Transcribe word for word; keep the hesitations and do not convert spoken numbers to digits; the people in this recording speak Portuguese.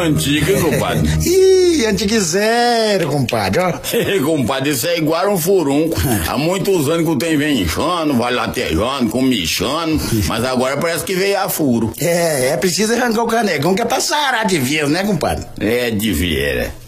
antiga, compadre. Ih, antiga zero, compadre, ó. Compadre, isso é igual um furunco. Há muitos anos que o trem vem inchando, vai latejando, comichando, mas agora parece que veio a furo. É, é preciso arrancar o canecão que é pra sarar de vez, né, compadre? É de veira.